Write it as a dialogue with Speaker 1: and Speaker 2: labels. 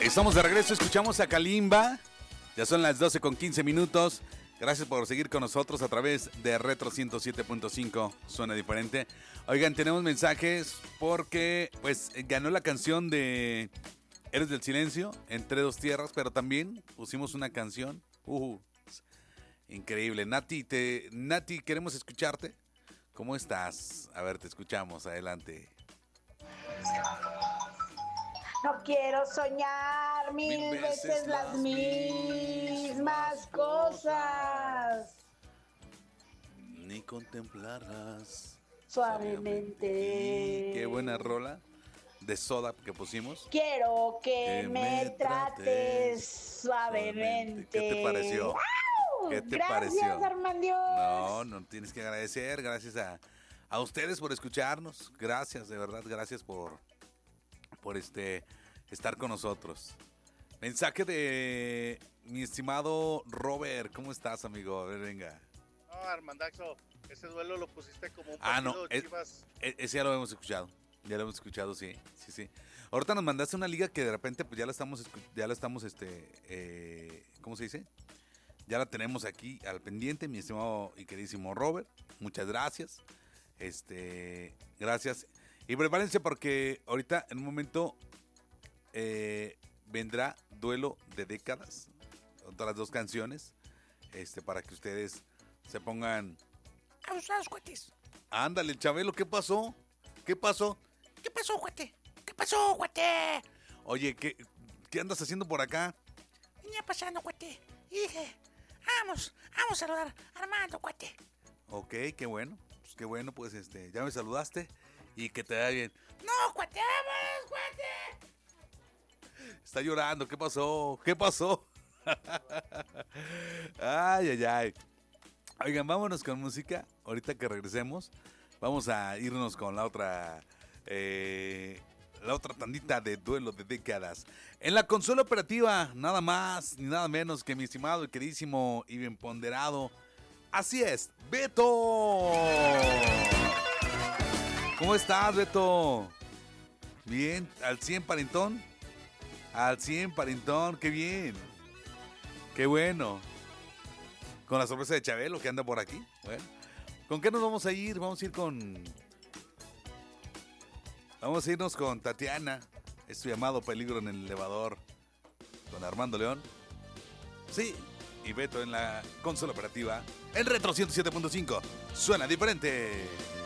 Speaker 1: Estamos de regreso, escuchamos a Kalimba. Ya son las 12:15. Gracias por seguir con nosotros a través de Retro 107.5. Suena diferente. Oigan, tenemos mensajes porque pues ganó la canción de Eres del Silencio, Entre Dos Tierras, pero también pusimos una canción. Increíble. Nati, queremos escucharte. ¿Cómo estás? A ver, te escuchamos. Adelante.
Speaker 2: No quiero soñar mil veces las mismas cosas,
Speaker 1: ni contemplarlas
Speaker 2: suavemente.
Speaker 1: Qué buena rola de Soda que pusimos.
Speaker 2: Quiero que me trates suavemente.
Speaker 1: ¿Qué te pareció?
Speaker 2: ¡Wow!
Speaker 1: ¿Qué te
Speaker 2: Gracias,
Speaker 1: pareció?
Speaker 2: Armandios.
Speaker 1: No tienes que agradecer. Gracias a ustedes por escucharnos. Gracias, de verdad, gracias por estar con nosotros. Mensaje de mi estimado Robert. ¿Cómo estás, amigo? A ver, venga.
Speaker 3: No, Armandaxo, ese duelo lo pusiste como un partido de Chivas.
Speaker 1: Ese ya lo hemos escuchado. Ya lo hemos escuchado, sí. Ahorita nos mandaste una liga que de repente pues ya la estamos ¿cómo se dice? Ya la tenemos aquí al pendiente, mi estimado y queridísimo Robert. Muchas gracias. Gracias. Y prepárense porque ahorita en un momento vendrá Duelo de Décadas. Otras dos canciones. Para que ustedes se pongan
Speaker 4: abusados, cuates.
Speaker 1: Ándale, Chabelo, ¿qué pasó? ¿Qué pasó,
Speaker 4: cuate? ¿Qué pasó, cuate?
Speaker 1: Oye, ¿qué andas haciendo por acá?
Speaker 4: Venía pasando, cuate. Y dije, vamos a saludar a Armando, cuate.
Speaker 1: Ok, qué bueno. Pues qué bueno, pues ya me saludaste y que te vaya bien.
Speaker 4: No, cuate, vámonos, cuate.
Speaker 1: Está llorando, ¿qué pasó? Ay. Oigan, vámonos con música. Ahorita que regresemos, vamos a irnos con la otra tandita de Duelo de Décadas. En la consola operativa, nada más ni nada menos que mi estimado y queridísimo y bien ponderado. Así es, Beto. ¿Cómo estás, Beto? Bien, al 100 parentón. Al 100 parentón, qué bien. Qué bueno. Con la sorpresa de Chabelo que anda por aquí. Bueno, ¿con qué nos vamos a ir? Vamos a irnos con Tatiana. Es su llamado Peligro en el Elevador. Con Armando León. Sí, y Beto en la consola operativa. El Retro 107.5. Suena diferente.